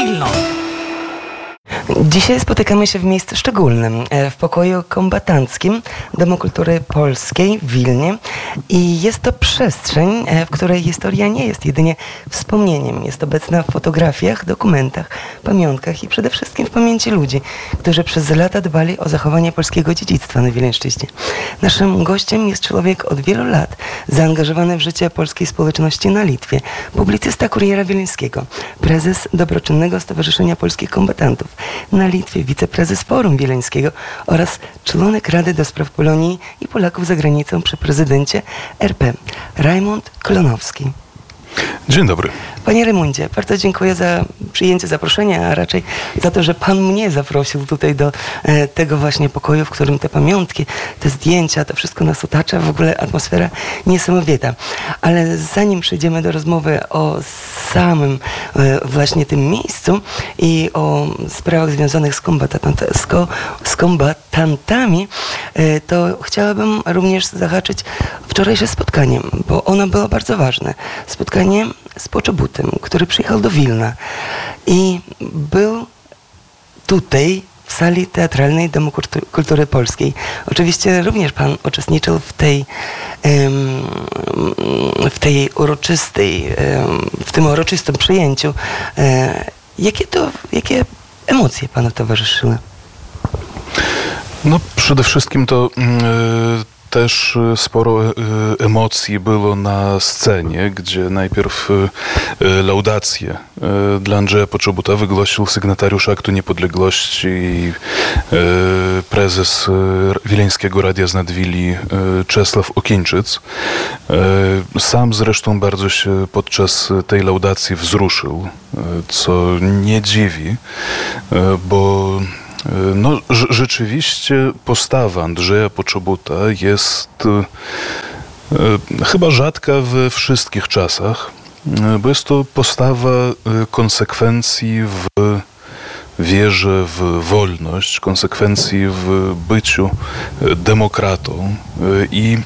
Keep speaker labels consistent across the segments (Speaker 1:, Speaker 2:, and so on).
Speaker 1: Wilno.
Speaker 2: Dzisiaj spotykamy się w miejscu szczególnym, w pokoju kombatanckim Domu Kultury Polskiej w Wilnie. I jest to przestrzeń, w której historia nie jest jedynie wspomnieniem. Jest obecna w fotografiach, dokumentach, pamiątkach i przede wszystkim w pamięci ludzi, którzy przez lata dbali o zachowanie polskiego dziedzictwa na Wileńszczyźnie. Naszym gościem jest człowiek od wielu lat zaangażowany w życie polskiej społeczności na Litwie, publicysta Kuriera Wileńskiego, prezes Dobroczynnego Stowarzyszenia Polskich Kombatantów na Litwie, wiceprezes Forum Wileńskiego oraz członek Rady do Spraw Polonii i Polaków za granicą przy prezydencie RP, Rajmund Klonowski.
Speaker 3: Dzień dobry.
Speaker 2: Panie Rajmundzie, bardzo dziękuję za przyjęcie zaproszenia, a raczej za to, że pan mnie zaprosił tutaj do tego właśnie pokoju, w którym te pamiątki, te zdjęcia, to wszystko nas otacza, w ogóle atmosfera niesamowita. Ale zanim przejdziemy do rozmowy o samym właśnie tym miejscu i o sprawach związanych z kombatantami, to chciałabym również zahaczyć wczorajsze spotkanie, bo ono było bardzo ważne. Spotkanie z Poczobutem, który przyjechał do Wilna i był tutaj w sali teatralnej Domu Kultury Polskiej. Oczywiście również pan uczestniczył w tym uroczystym przyjęciu. Jakie emocje panu towarzyszyły?
Speaker 3: No przede wszystkim to też sporo emocji było na scenie, gdzie najpierw laudację dla Andrzeja Poczobuta wygłosił sygnatariusz Aktu Niepodległości i prezes Wileńskiego Radia z Nadwili Czesław Okińczyc. Sam zresztą bardzo się podczas tej laudacji wzruszył, co nie dziwi, bo no, rzeczywiście postawa Andrzeja Poczobuta jest chyba rzadka we wszystkich czasach, bo jest to postawa konsekwencji w wierze w wolność, konsekwencji w byciu demokratą i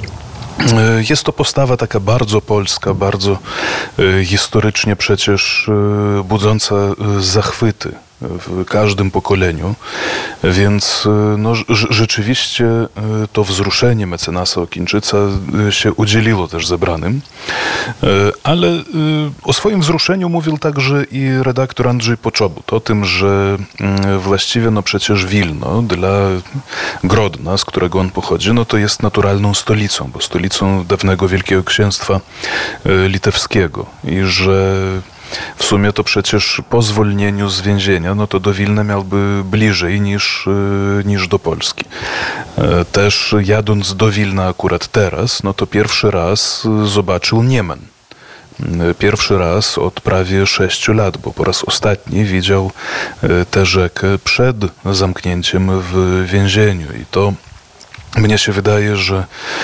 Speaker 3: jest to postawa taka bardzo polska, bardzo historycznie przecież budząca zachwyty w każdym pokoleniu, więc no, rzeczywiście to wzruszenie mecenasa Okińczyca się udzieliło też zebranym, ale o swoim wzruszeniu mówił także i redaktor Andrzej Poczobut, o tym, że właściwie no przecież Wilno dla Grodna, z którego on pochodzi, no to jest naturalną stolicą, bo stolicą dawnego Wielkiego Księstwa Litewskiego i że w sumie to przecież po zwolnieniu z więzienia, no to do Wilna miałby bliżej niż do Polski. Też jadąc do Wilna akurat teraz, no to pierwszy raz zobaczył Niemen. Pierwszy raz od prawie 6 lat, bo po raz ostatni widział tę rzekę przed zamknięciem w więzieniu i to mnie się wydaje, że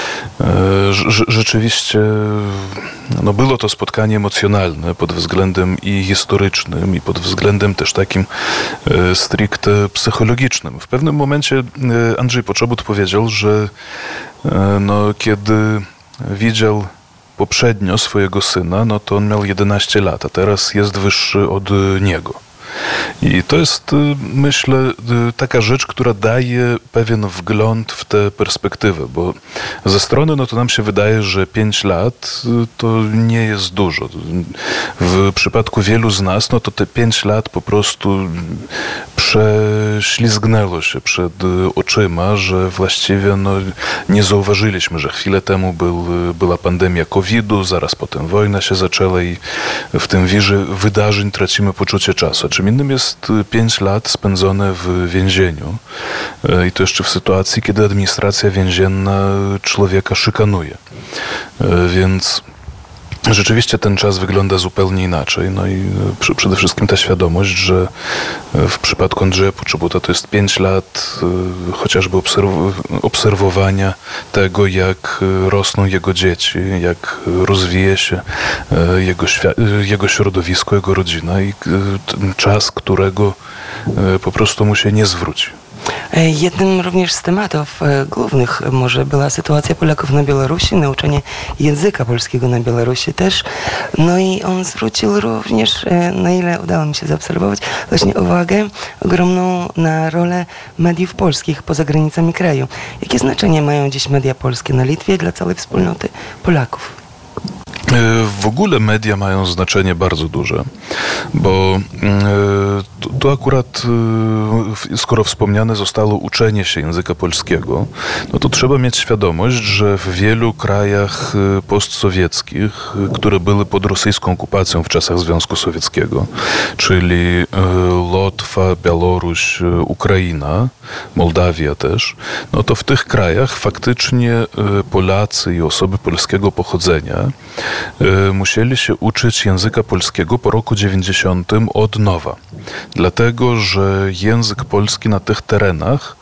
Speaker 3: rzeczywiście no było to spotkanie emocjonalne pod względem i historycznym, i pod względem też takim stricte psychologicznym. W pewnym momencie Andrzej Poczobut powiedział, że no, kiedy widział poprzednio swojego syna, no to on miał 11 lat, a teraz jest wyższy od niego. I to jest, myślę, taka rzecz, która daje pewien wgląd w tę perspektywę, bo ze strony no to nam się wydaje, że 5 lat to nie jest dużo. W przypadku wielu z nas, no to te 5 lat po prostu prześlizgnęło się przed oczyma, że właściwie no, nie zauważyliśmy, że chwilę temu była pandemia COVID-u, zaraz potem wojna się zaczęła i w tym wirze wydarzeń tracimy poczucie czasu. Czym innym jest 5 lat spędzone w więzieniu i to jeszcze w sytuacji, kiedy administracja więzienna człowieka szykanuje. Więc rzeczywiście ten czas wygląda zupełnie inaczej. No i przede wszystkim ta świadomość, że w przypadku Andrzeja Poczobuta to jest 5 lat chociażby obserwowania tego, jak rosną jego dzieci, jak rozwija się jego środowisko, jego rodzina i czas, którego po prostu mu się nie zwróci.
Speaker 2: Jednym również z tematów głównych może była sytuacja Polaków na Białorusi, nauczanie języka polskiego na Białorusi też. No i on zwrócił również, na ile udało mi się zaobserwować, właśnie uwagę ogromną na rolę mediów polskich poza granicami kraju. Jakie znaczenie mają dziś media polskie na Litwie dla całej wspólnoty Polaków?
Speaker 3: W ogóle media mają znaczenie bardzo duże, bo tu akurat, skoro wspomniane zostało uczenie się języka polskiego, no to trzeba mieć świadomość, że w wielu krajach postsowieckich, które były pod rosyjską okupacją w czasach Związku Sowieckiego, czyli Łotwa, Białoruś, Ukraina, Mołdawia też, no to w tych krajach faktycznie Polacy i osoby polskiego pochodzenia musieli się uczyć języka polskiego po roku 90 od nowa. Dlatego, że język polski na tych terenach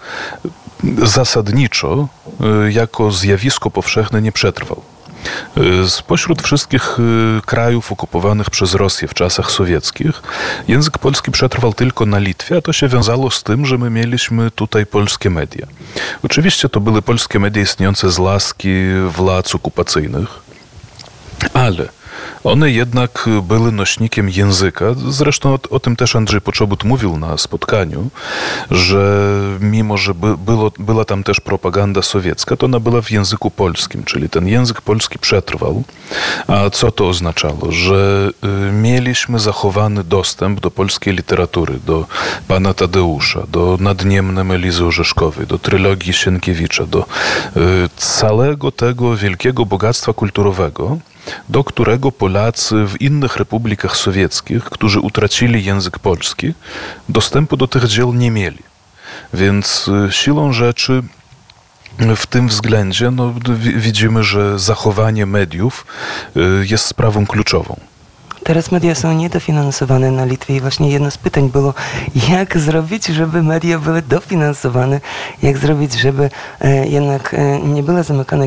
Speaker 3: zasadniczo jako zjawisko powszechne nie przetrwał. Spośród wszystkich krajów okupowanych przez Rosję w czasach sowieckich język polski przetrwał tylko na Litwie, a to się wiązało z tym, że my mieliśmy tutaj polskie media. Oczywiście to były polskie media istniejące z łaski władz okupacyjnych, ale one jednak były nośnikiem języka. Zresztą o tym też Andrzej Poczobut mówił na spotkaniu, że mimo, że była tam też propaganda sowiecka, to ona była w języku polskim, czyli ten język polski przetrwał. A co to oznaczało? Że mieliśmy zachowany dostęp do polskiej literatury, do pana Tadeusza, do Nadniemnej Elizy Orzeszkowej, do trylogii Sienkiewicza, do całego tego wielkiego bogactwa kulturowego, do którego Polacy w innych republikach sowieckich, którzy utracili język polski, dostępu do tych dzieł nie mieli. Więc siłą rzeczy w tym względzie widzimy, że zachowanie mediów jest sprawą kluczową.
Speaker 2: Teraz media są niedofinansowane na Litwie i właśnie jedno z pytań było, jak zrobić, żeby media były dofinansowane, jak zrobić, żeby jednak nie były zamykane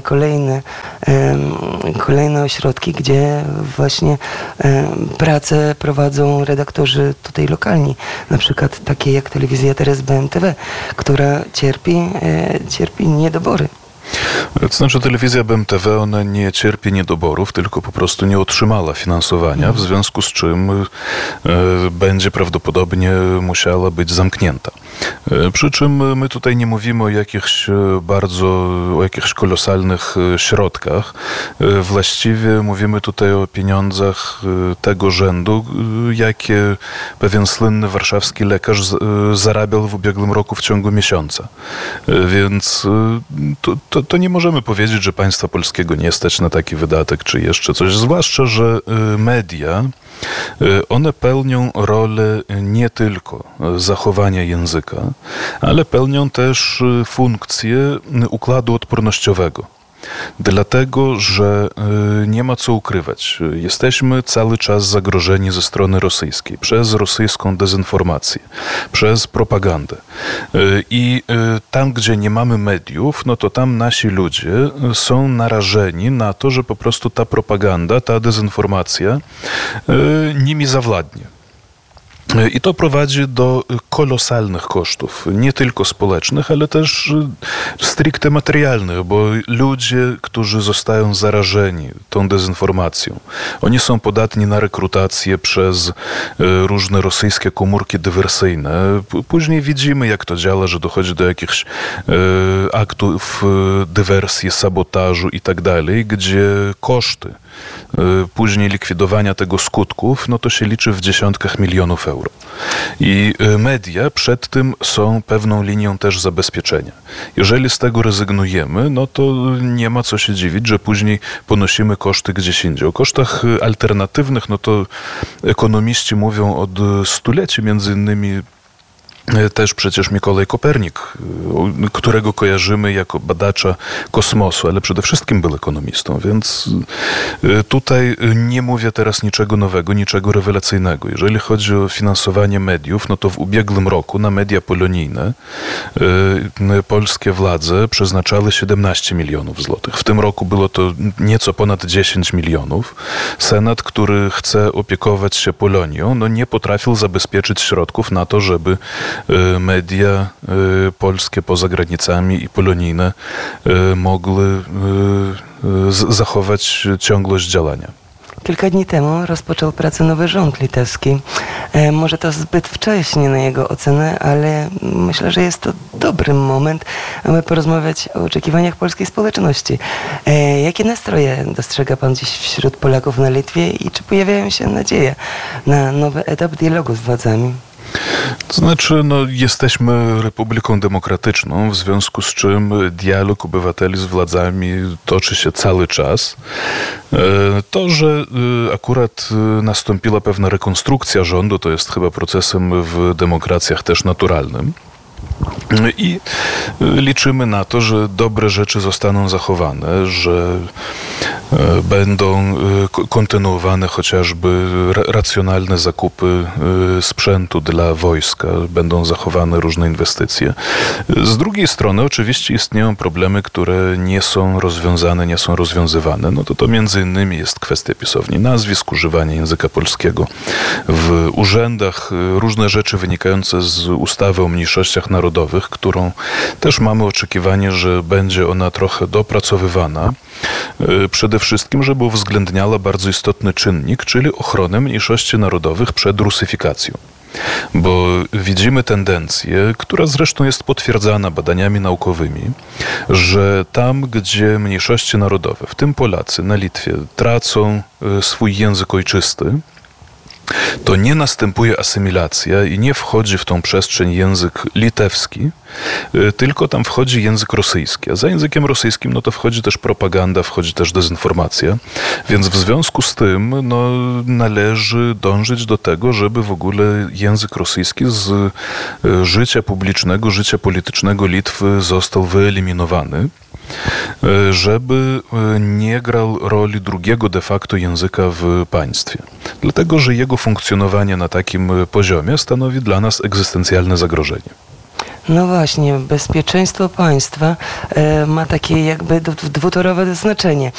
Speaker 2: kolejne ośrodki, gdzie właśnie pracę prowadzą redaktorzy tutaj lokalni, na przykład takie jak telewizja teraz BMTV, która cierpi niedobory.
Speaker 3: To znaczy telewizja BMTV, ona nie cierpi niedoborów, tylko po prostu nie otrzymała finansowania, w związku z czym będzie prawdopodobnie musiała być zamknięta. Przy czym my tutaj nie mówimy o jakichś kolosalnych środkach. Właściwie mówimy tutaj o pieniądzach tego rzędu, jakie pewien słynny warszawski lekarz zarabiał w ubiegłym roku w ciągu miesiąca. Więc to nie możemy powiedzieć, że państwa polskiego nie stać na taki wydatek, czy jeszcze coś. Zwłaszcza, że media, one pełnią rolę nie tylko zachowania języka, ale pełnią też funkcję układu odpornościowego. Dlatego, że nie ma co ukrywać. Jesteśmy cały czas zagrożeni ze strony rosyjskiej przez rosyjską dezinformację, przez propagandę. I tam, gdzie nie mamy mediów, no to tam nasi ludzie są narażeni na to, że po prostu ta propaganda, ta dezinformacja nimi zawładnie. I to prowadzi do kolosalnych kosztów, nie tylko społecznych, ale też stricte materialnych, bo ludzie, którzy zostają zarażeni tą dezinformacją, oni są podatni na rekrutację przez różne rosyjskie komórki dywersyjne. Później widzimy, jak to działa, że dochodzi do jakichś aktów dywersji, sabotażu i tak dalej, gdzie koszty później likwidowania tego skutków, no to się liczy w dziesiątkach milionów euro. I media przed tym są pewną linią też zabezpieczenia. Jeżeli z tego rezygnujemy, no to nie ma co się dziwić, że później ponosimy koszty gdzieś indziej. O kosztach alternatywnych, no to ekonomiści mówią od stuleci, między innymi też przecież Mikołaj Kopernik, którego kojarzymy jako badacza kosmosu, ale przede wszystkim był ekonomistą, więc tutaj nie mówię teraz niczego nowego, niczego rewelacyjnego. Jeżeli chodzi o finansowanie mediów, no to w ubiegłym roku na media polonijne polskie władze przeznaczały 17 milionów złotych. W tym roku było to nieco ponad 10 milionów. Senat, który chce opiekować się Polonią, no nie potrafił zabezpieczyć środków na to, żeby media polskie poza granicami i polonijne mogły zachować ciągłość działania.
Speaker 2: Kilka dni temu rozpoczął pracę nowy rząd litewski. Może to zbyt wcześnie na jego ocenę, ale myślę, że jest to dobry moment, aby porozmawiać o oczekiwaniach polskiej społeczności. Jakie nastroje dostrzega pan dziś wśród Polaków na Litwie i czy pojawiają się nadzieje na nowy etap dialogu z władzami?
Speaker 3: To znaczy, jesteśmy republiką demokratyczną, w związku z czym dialog obywateli z władzami toczy się cały czas. To, że akurat nastąpiła pewna rekonstrukcja rządu, to jest chyba procesem w demokracjach też naturalnym. I liczymy na to, że dobre rzeczy zostaną zachowane, że będą kontynuowane chociażby racjonalne zakupy sprzętu dla wojska, będą zachowane różne inwestycje. Z drugiej strony oczywiście istnieją problemy, które nie są rozwiązane, nie są rozwiązywane. To między innymi jest kwestia pisowni nazwisk, używania języka polskiego w urzędach, różne rzeczy wynikające z ustawy o mniejszościach narodowych, którą też mamy oczekiwanie, że będzie ona trochę dopracowywana. Przede wszystkim, żeby uwzględniała bardzo istotny czynnik, czyli ochronę mniejszości narodowych przed rusyfikacją. Bo widzimy tendencję, która zresztą jest potwierdzana badaniami naukowymi, że tam, gdzie mniejszości narodowe, w tym Polacy na Litwie, tracą swój język ojczysty, to nie następuje asymilacja i nie wchodzi w tą przestrzeń język litewski, tylko tam wchodzi język rosyjski. A za językiem rosyjskim to wchodzi też propaganda, wchodzi też dezinformacja. Więc w związku z tym należy dążyć do tego, żeby w ogóle język rosyjski z życia publicznego, życia politycznego Litwy został wyeliminowany, żeby nie grał roli drugiego de facto języka w państwie. Dlatego, że jego funkcjonowanie na takim poziomie stanowi dla nas egzystencjalne zagrożenie.
Speaker 2: No właśnie, bezpieczeństwo państwa ma takie jakby dwutorowe znaczenie.